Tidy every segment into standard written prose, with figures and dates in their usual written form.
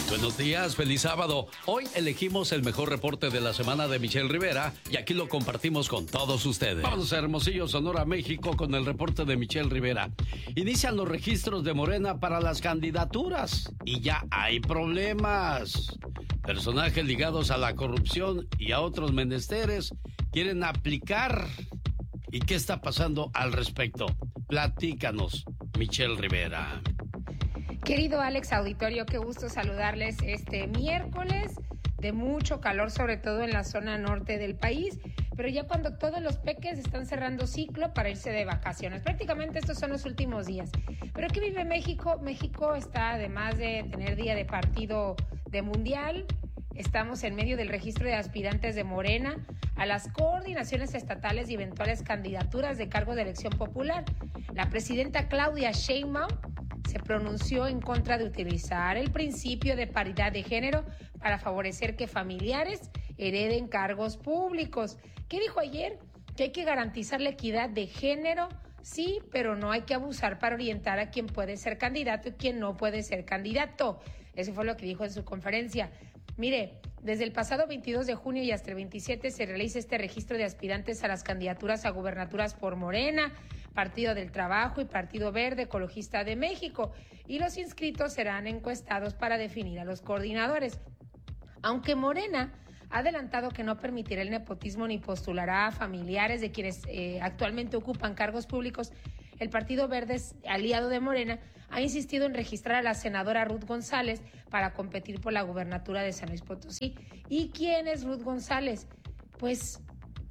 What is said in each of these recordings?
Buenos días, feliz sábado. Hoy elegimos el mejor reporte de la semana de Michelle Rivera y aquí lo compartimos con todos ustedes. Vamos a Hermosillo, Sonora, México, con el reporte de Michelle Rivera. Inician los registros de Morena para las candidaturas y ya hay problemas. Personajes ligados a la corrupción y a otros menesteres quieren aplicar. ¿Y qué está pasando al respecto? Platícanos, Michelle Rivera. Querido Alex Auditorio, qué gusto saludarles este miércoles de mucho calor, sobre todo en la zona norte del país, pero ya cuando todos los peques están cerrando ciclo para irse de vacaciones. Prácticamente estos son los últimos días. Pero ¿qué vive México? México está, además de tener día de partido de mundial, estamos en medio del registro de aspirantes de Morena a las coordinaciones estatales y eventuales candidaturas de cargo de elección popular. La presidenta Claudia Sheinbaum se pronunció en contra de utilizar el principio de paridad de género para favorecer que familiares hereden cargos públicos. ¿Qué dijo ayer? Que hay que garantizar la equidad de género, sí, pero no hay que abusar para orientar a quién puede ser candidato y quién no puede ser candidato. Eso fue lo que dijo en su conferencia. Mire, desde el pasado 22 de junio y hasta el 27 se realiza este registro de aspirantes a las candidaturas a gubernaturas por Morena, Partido del Trabajo y Partido Verde Ecologista de México, y los inscritos serán encuestados para definir a los coordinadores. Aunque Morena ha adelantado que no permitirá el nepotismo ni postulará a familiares de quienes actualmente ocupan cargos públicos, el Partido Verde, aliado de Morena, ha insistido en registrar a la senadora Ruth González para competir por la gubernatura de San Luis Potosí. ¿Y quién es Ruth González? Pues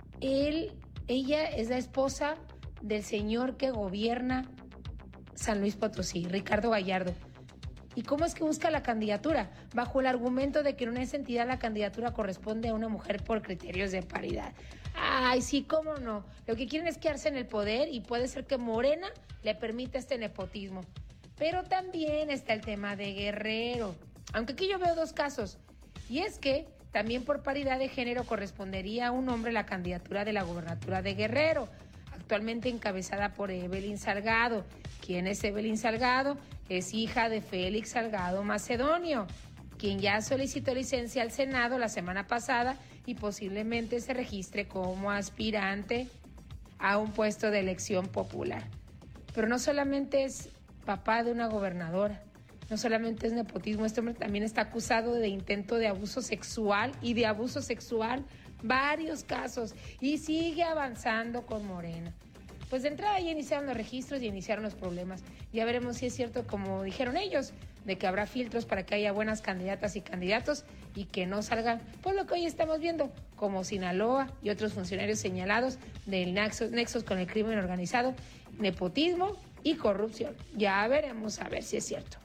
ella es la esposa del señor que gobierna San Luis Potosí, Ricardo Gallardo. ¿Y cómo es que busca la candidatura? Bajo el argumento de que en esa entidad la candidatura corresponde a una mujer por criterios de paridad. Ay, sí, cómo no. Lo que quieren es quedarse en el poder y puede ser que Morena le permita este nepotismo. Pero también está el tema de Guerrero. Aunque aquí yo veo dos casos. Y es que también por paridad de género correspondería a un hombre la candidatura de la gobernatura de Guerrero, actualmente encabezada por Evelyn Salgado. ¿Quién es Evelyn Salgado? Es hija de Félix Salgado Macedonio, quien ya solicitó licencia al Senado la semana pasada y posiblemente se registre como aspirante a un puesto de elección popular. Pero no solamente es papá de una gobernadora, no solamente es nepotismo, este hombre también está acusado de intento de abuso sexual y de abuso sexual, varios casos, y sigue avanzando con Morena. Pues de entrada ya iniciaron los registros y iniciaron los problemas. Ya veremos si es cierto, como dijeron ellos, de que habrá filtros para que haya buenas candidatas y candidatos y que no salgan, pues lo que hoy estamos viendo, como Sinaloa y otros funcionarios señalados del nexos con el crimen organizado, nepotismo y corrupción. Ya veremos a ver si es cierto.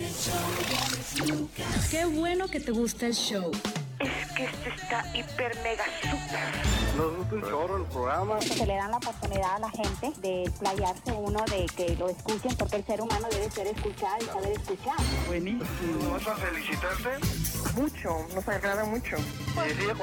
Qué bueno que te gusta el show. Es que este está hiper mega super. Nos gusta un chorro el programa. Se le dan la oportunidad a la gente de explayarse uno, de que lo escuchen, porque el ser humano debe ser escuchado y saber escuchar. Buenísimo. ¿Vas a felicitarte? Mucho, nos agrada mucho.